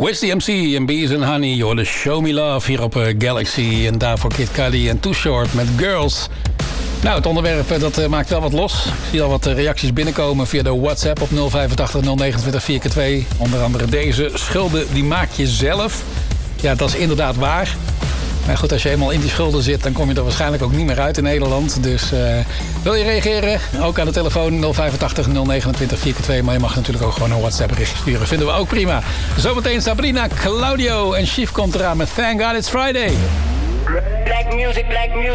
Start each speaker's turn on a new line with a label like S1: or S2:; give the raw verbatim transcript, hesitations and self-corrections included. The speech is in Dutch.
S1: Wiz D M C en Bees and Honey. Je hoorde Show Me Love hier op uh, Galaxy. En daarvoor Kid Cudi en Too Short met Girls. Nou, het onderwerp dat uh, maakt wel wat los. Ik zie al wat uh, reacties binnenkomen via de WhatsApp op nul vijfentachtig nul negenentwintig vier keer twee. Onder andere deze. Schulden die maak je zelf. Ja, dat is inderdaad waar. Maar goed, als je eenmaal in die schulden zit, dan kom je er waarschijnlijk ook niet meer uit in Nederland. Dus uh, wil je reageren? Ook aan de telefoon nul vijfentachtig nul negenentwintig vier keer twee. Maar je mag natuurlijk ook gewoon een WhatsApp berichtje sturen. Vinden we ook prima. Zometeen Sabrina, Claudio en Chief komt eraan met Thank God It's Friday.
S2: Black music, black music.